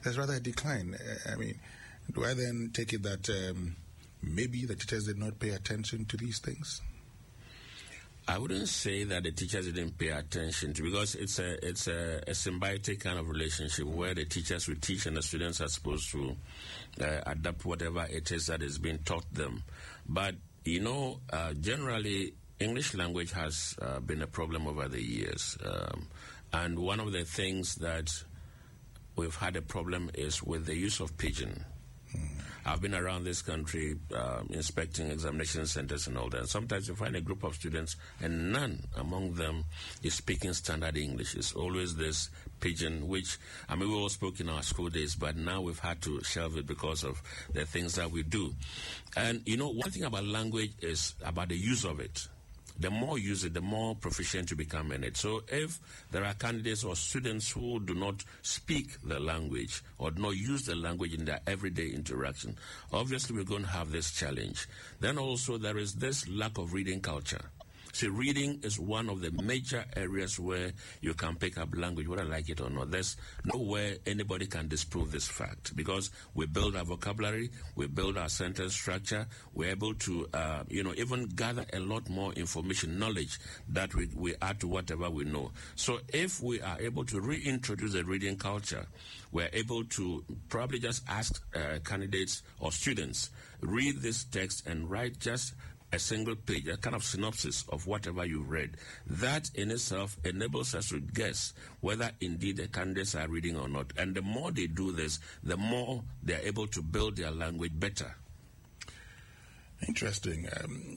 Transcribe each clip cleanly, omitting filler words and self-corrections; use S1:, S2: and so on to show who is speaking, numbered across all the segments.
S1: there's rather a decline. I mean, do I then take it that maybe the teachers did not pay attention to these things?
S2: I wouldn't say that the teachers didn't pay attention to, because it's a symbiotic kind of relationship where the teachers will teach and the students are supposed to adapt whatever it is that is being taught them. But, generally, English language has been a problem over the years. And one of the things that we've had a problem is with the use of pidgin. I've been around this country inspecting examination centers and all that. Sometimes you find a group of students and none among them is speaking standard English. It's always this pidgin, which, we all spoke in our school days, but now we've had to shelve it because of the things that we do. And, one thing about language is about the use of it. The more you use it, the more proficient you become in it. So if there are candidates or students who do not speak the language or do not use the language in their everyday interaction, obviously we're going to have this challenge. Then also there is this lack of reading culture. See, reading is one of the major areas where you can pick up language, whether I like it or not. There's nowhere anybody can disprove this fact, because we build our vocabulary, we build our sentence structure, we're able to, even gather a lot more information, knowledge that we add to whatever we know. So if we are able to reintroduce a reading culture, we're able to probably just ask candidates or students, read this text and write just a single page, a kind of synopsis of whatever you read. That in itself enables us to guess whether indeed the candidates are reading or not. And the more they do this, the more they're able to build their language better.
S1: Interesting.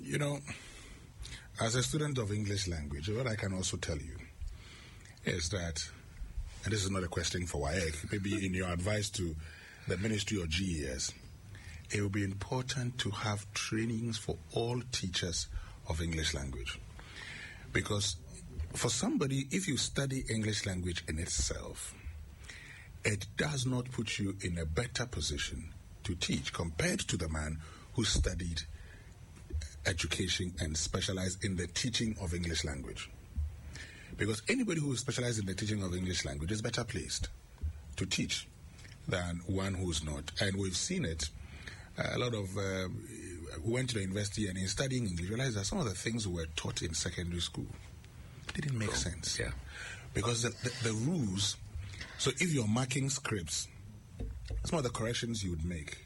S1: As a student of English language, what I can also tell you is that, and this is not a question for WAEC, maybe in your advice to the Ministry or GES, it will be important to have trainings for all teachers of English language. Because for somebody, if you study English language in itself, it does not put you in a better position to teach compared to the man who studied education and specialized in the teaching of English language. Because anybody who is specialized in the teaching of English language is better placed to teach than one who's not. And we've seen it. A lot of went to the university, and in studying English, realized that some of the things we were taught in secondary school didn't make sense.
S2: Yeah.
S1: Because the rules, so if you're marking scripts, some of the corrections you would make,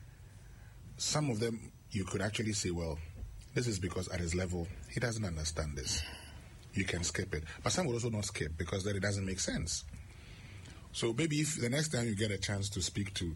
S1: some of them you could actually say, well, this is because at his level, he doesn't understand this. You can skip it. But some would also not skip because then it doesn't make sense. So maybe if the next time you get a chance to speak to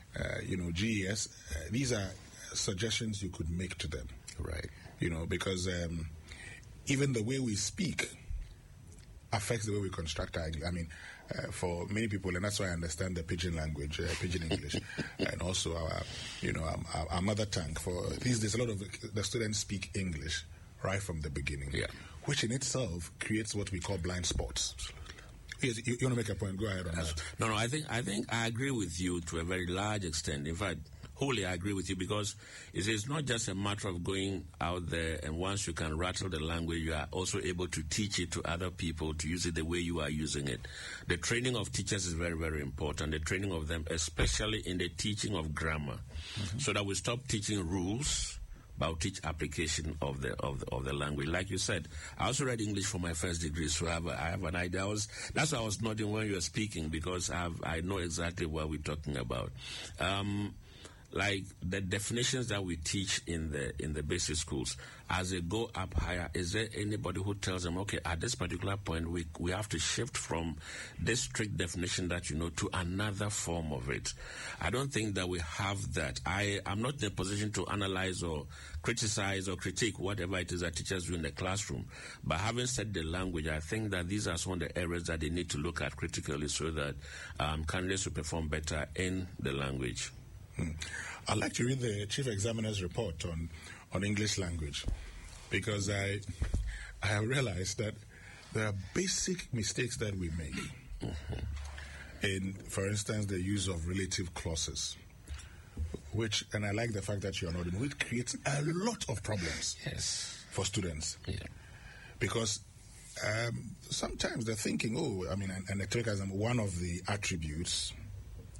S1: GES, these are suggestions you could make to them.
S2: Right.
S1: Because even the way we speak affects the way we construct our English. For many people, and that's why I understand the pidgin language, pidgin English, and also our mother tongue. For these days, a lot of the students speak English right from the beginning, which in itself creates what we call blind spots. Yes, you want to make a point? Go ahead on that.
S2: No, I think I agree with you to a very large extent. In fact, wholly I agree with you, because it's not just a matter of going out there and once you can rattle the language, you are also able to teach it to other people to use it the way you are using it. The training of teachers is very, very important. The training of them, especially in the teaching of grammar, so that we stop teaching rules, but teach application of the language. Like you said, I also read English for my first degree, so I have an idea. That's why I was nodding when you were speaking, because I know exactly what we're talking about. Like the definitions that we teach in the basic schools, as they go up higher, is there anybody who tells them, okay, at this particular point we have to shift from this strict definition that to another form of it? I don't think that we have that. I'm not in a position to analyze or criticize or critique whatever it is that teachers do in the classroom. But having said the language, I think that these are some of the areas that they need to look at critically so that candidates will perform better in the language.
S1: I'd like to read the Chief Examiner's report on English language, because I have realized that there are basic mistakes that we make in, for instance, the use of relative clauses, and I like the fact that you are nodding, which creates a lot of problems for students.
S2: Yeah.
S1: Because sometimes they're thinking, and one of the attributes